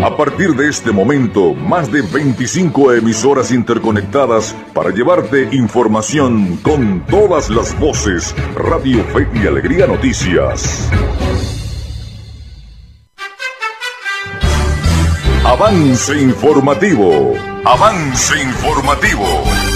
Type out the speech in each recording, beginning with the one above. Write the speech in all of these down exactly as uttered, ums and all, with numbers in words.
A partir de este momento, más de veinticinco emisoras interconectadas para llevarte información con todas las voces. Radio Fe y Alegría Noticias. Avance informativo. Avance informativo.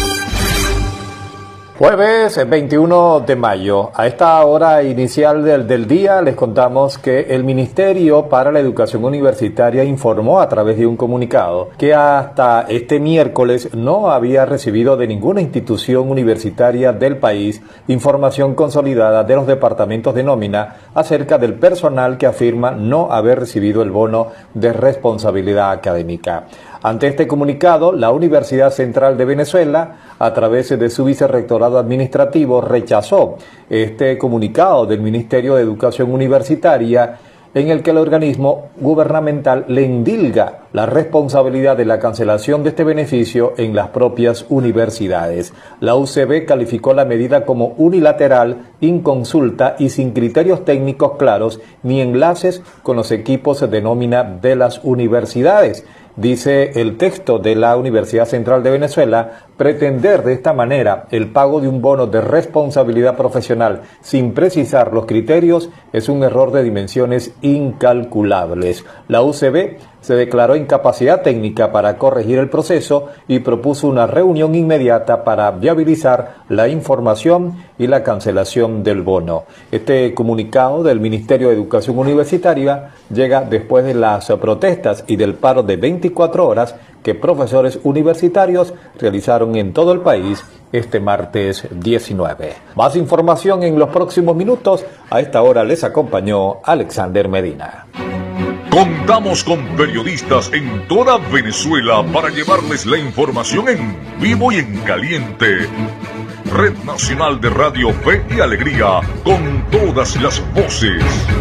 Jueves veintiuno de mayo, a esta hora inicial del, del día les contamos que el Ministerio para la Educación Universitaria informó a través de un comunicado que hasta este miércoles no había recibido de ninguna institución universitaria del país información consolidada de los departamentos de nómina acerca del personal que afirma no haber recibido el bono de responsabilidad académica. Ante este comunicado, la Universidad Central de Venezuela, a través de su vicerrectorado administrativo, rechazó este comunicado del Ministerio de Educación Universitaria en el que el organismo gubernamental le endilga la responsabilidad de la cancelación de este beneficio en las propias universidades. La U C B calificó la medida como unilateral, inconsulta y sin criterios técnicos claros ni enlaces con los equipos de nómina de las universidades. Dice el texto de la Universidad Central de Venezuela, pretender de esta manera el pago de un bono de responsabilidad profesional sin precisar los criterios es un error de dimensiones incalculables. La U C B se declaró incapacidad técnica para corregir el proceso y propuso una reunión inmediata para viabilizar la información y la cancelación del bono. Este comunicado del Ministerio de Educación Universitaria llega después de las protestas y del paro de veinticuatro horas que profesores universitarios realizaron en todo el país este martes diecinueve. Más información en los próximos minutos. A esta hora les acompañó Alexander Medina. Contamos con periodistas en toda Venezuela para llevarles la información en vivo y en caliente. Red Nacional de Radio Fe y Alegría, con todas las voces.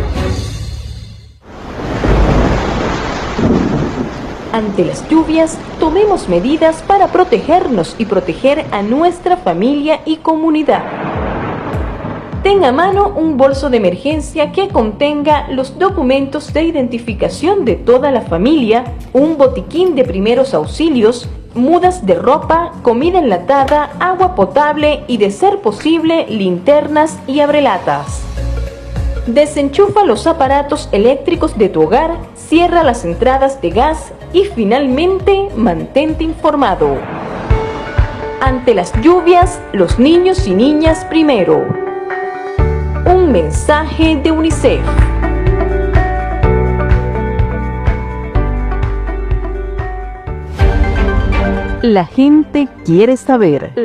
Ante las lluvias, tomemos medidas para protegernos y proteger a nuestra familia y comunidad. Tenga a mano un bolso de emergencia que contenga los documentos de identificación de toda la familia, un botiquín de primeros auxilios, mudas de ropa, comida enlatada, agua potable y, de ser posible, linternas y abrelatas. Desenchufa los aparatos eléctricos de tu hogar, cierra las entradas de gas y, finalmente, mantente informado. Ante las lluvias, los niños y niñas primero. Un mensaje de UNICEF. La gente quiere saber.